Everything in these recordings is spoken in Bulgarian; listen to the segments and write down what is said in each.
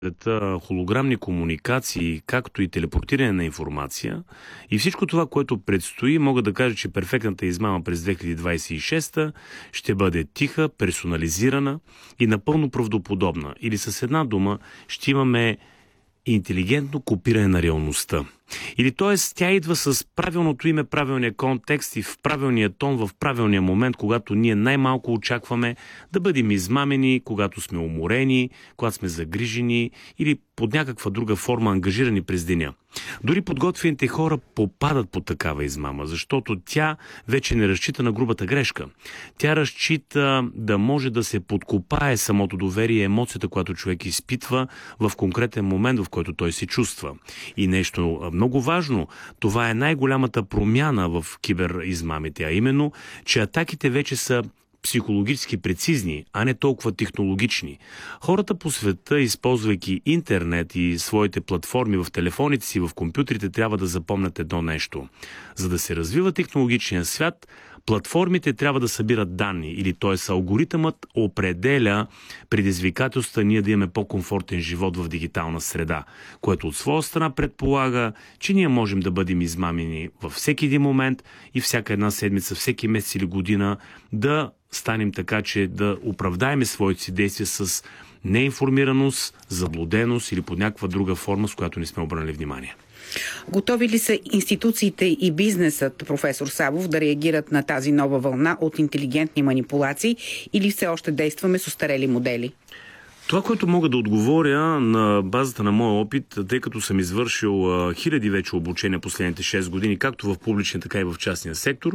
холограмни комуникации, както и телепортиране на информация и всичко това, което предстои, мога да кажа, че перфектната измама през 2026 ще бъде тиха, персонализирана и напълно правдоподобна. Или с една дума ще имаме интелигентно копиране на реалността. Или т.е. тя идва с правилното име, правилния контекст и в правилния тон, в правилния момент, когато ние най-малко очакваме да бъдем измамени, когато сме уморени, когато сме загрижени или под някаква друга форма ангажирани през деня. Дори подготвените хора попадат под такава измама, защото тя вече не разчита на грубата грешка. Тя разчита да може да се подкопае самото доверие и емоцията, която човек изпитва в конкретен момент, в който той се чувства. И нещо много важно, това е най-голямата промяна в киберизмамите, а именно, че атаките вече са психологически прецизни, а не толкова технологични. Хората по света, използвайки интернет и своите платформи в телефоните си, в компютрите, трябва да запомнят едно нещо. За да се развива технологичният свят, платформите трябва да събират данни, или т.е. алгоритъмът определя предизвикателства ние да имаме по-комфортен живот в дигитална среда, което от своя страна предполага, че ние можем да бъдем измамени във всеки един момент и всяка една седмица, всеки месец или година да станем така, че да оправдаем своите си действия с неинформираност, заблуденост или под някаква друга форма, с която не сме обърнали внимание. Готови ли са институциите и бизнесът, професор Савов, да реагират на тази нова вълна от интелигентни манипулации или все още действаме с остарели модели? Това, което мога да отговоря на базата на моя опит, тъй като съм извършил хиляди вече обучения последните 6 години, както в публичния, така и в частния сектор,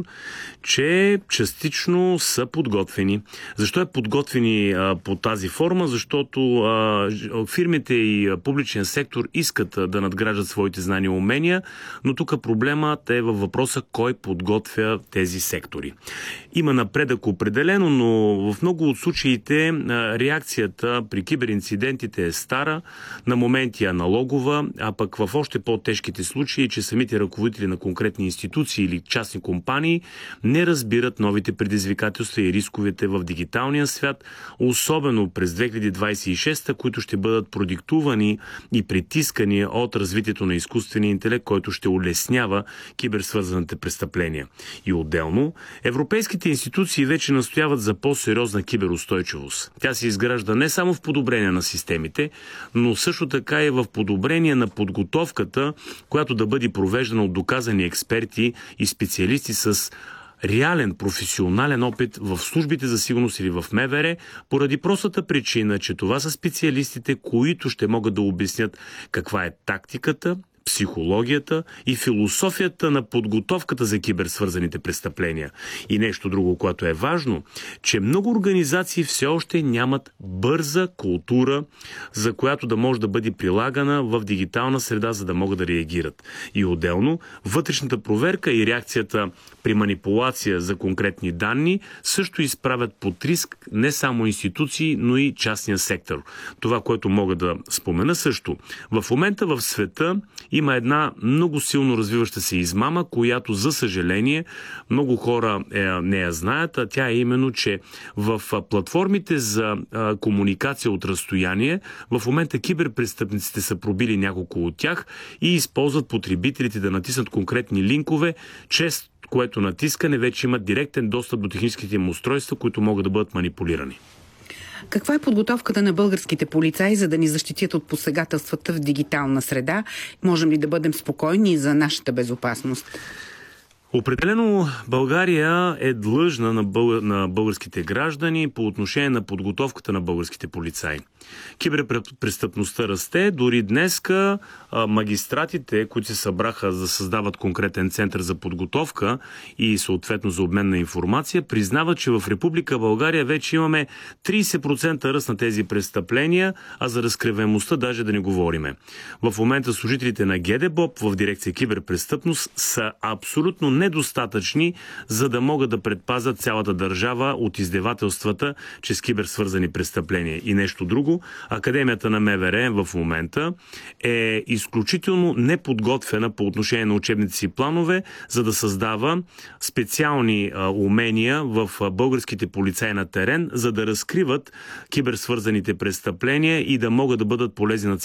че частично са подготвени. Защо е подготвени по тази форма? Защото фирмите и публичния сектор искат да надграждат своите знания и умения, но тук проблемът е във въпроса кой подготвя тези сектори. Има напредък определено, но в много от случаите реакцията при киберинцидентите е стара, на моменти аналогова, а пък в още по-тежките случаи, че самите ръководители на конкретни институции или частни компании не разбират новите предизвикателства и рисковете в дигиталния свят, особено през 2026, които ще бъдат продиктувани и притискани от развитието на изкуствения интелект, който ще улеснява киберсвързаните престъпления. И отделно, европейските институции вече настояват за по-сериозна киберустойчивост. Тя се изгражда не само в подобрение на системите, но също така и в подобрение на подготовката, която да бъде провеждана от доказани експерти и специалисти с реален професионален опит в службите за сигурност или в МВР, поради простата причина, че това са специалистите, които ще могат да обяснят каква е тактиката, психологията и философията на подготовката за киберсвързаните престъпления. И нещо друго, което е важно, че много организации все още нямат бърза култура, за която да може да бъде прилагана в дигитална среда, за да могат да реагират. И отделно, вътрешната проверка и реакцията при манипулация за конкретни данни също изправят под риск не само институции, но и частния сектор. Това, което мога да спомена също. В момента в света има една много силно развиваща се измама, която, за съжаление, много хора не я знаят, а тя е именно, че в платформите за комуникация от разстояние, в момента киберпрестъпниците са пробили няколко от тях и използват потребителите да натиснат конкретни линкове, чрез което натискане вече имат директен достъп до техническите им устройства, които могат да бъдат манипулирани. Каква е подготовката на българските полицаи, за да ни защитят от посегателствата в дигитална среда? Можем ли да бъдем спокойни за нашата безопасност? Определено България е длъжна на българските граждани по отношение на подготовката на българските полицаи. Киберпрестъпността расте. Дори днеска магистратите, които се събраха да създават конкретен център за подготовка и съответно за обмен на информация, признават, че в Република България вече имаме 30% ръст на тези престъпления, а за разкриваемостта даже да не говориме. В момента служителите на ГДБОП в дирекция киберпрестъпност са абсолютно недостатъчни, за да могат да предпазят цялата държава от издевателствата чрез киберсвързани престъпления. И нещо друго, Академията на МВР в момента е изключително неподготвена по отношение на учебните си планове, за да създава специални умения в българските полицаи на терен, за да разкриват киберсвързаните престъпления и да могат да бъдат полезни на